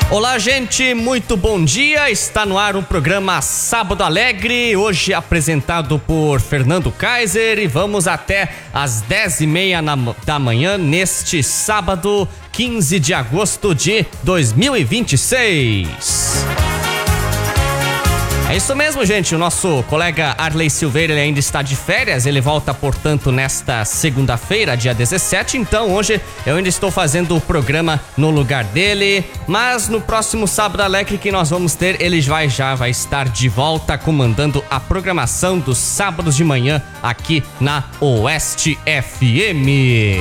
Olá, gente, muito bom dia. Está no ar o programa Sábado Alegre, hoje apresentado por Fernando Kaiser, e vamos até às 10h30 da manhã neste sábado, 15 de agosto de 2026. É isso mesmo, gente. O nosso colega Arley Silveira, ele ainda está de férias. Ele volta, portanto, nesta segunda-feira, dia 17. Então, hoje eu ainda estou fazendo o programa no lugar dele. Mas no próximo Sábado Alegre que nós vamos ter, ele já vai estar de volta comandando a programação dos sábados de manhã aqui na Oeste FM.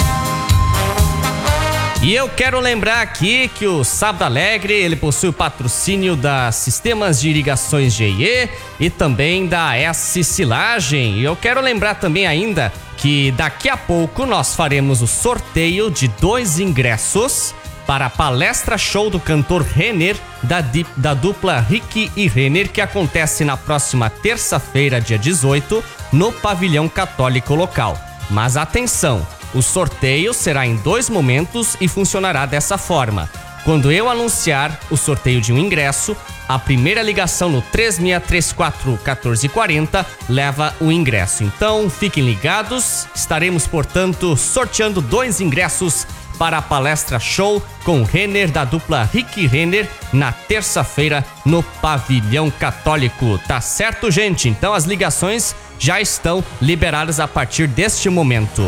E eu quero lembrar aqui que o Sábado Alegre, ele possui o patrocínio da Sistemas de Irrigações GIE e também da S Silagem. E eu quero lembrar também ainda que daqui a pouco nós faremos o sorteio de 2 ingressos para a palestra show do cantor Renner, da dupla Rick e Renner, que acontece na próxima terça-feira, dia 18, no pavilhão católico local. Mas atenção! O sorteio será em 2 momentos e funcionará dessa forma. Quando eu anunciar o sorteio de um ingresso, a primeira ligação no 3634-1440 leva o ingresso. Então, fiquem ligados, estaremos, portanto, sorteando 2 ingressos para a palestra show com Renner, da dupla Rick Renner, na terça-feira no Pavilhão Católico. Tá certo, gente? Então, as ligações já estão liberadas a partir deste momento.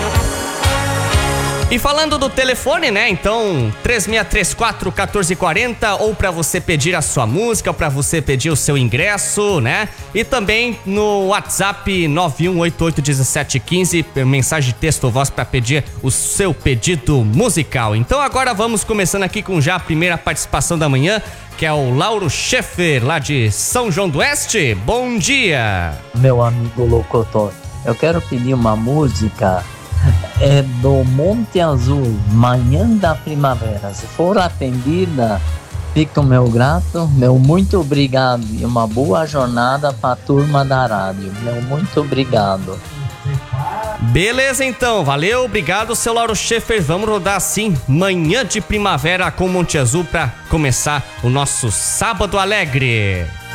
E falando do telefone, né? Então, 3634-1440, ou para você pedir a sua música, ou para você pedir o seu ingresso, né? E também no WhatsApp 91881715, mensagem de texto ou voz para pedir o seu pedido musical. Então agora vamos começando aqui com já a primeira participação da manhã, que é o Lauro Scheffer, lá de São João do Oeste. Bom dia! Meu amigo locutor, eu quero pedir uma música do Monte Azul, Manhã da Primavera. Se for atendida, fico meu grato, meu muito obrigado e uma boa jornada para a turma da rádio. Meu muito obrigado. Beleza, então, valeu, obrigado, seu Lauro Scheffer. Vamos rodar assim, Manhã de Primavera com Monte Azul para começar o nosso Sábado Alegre.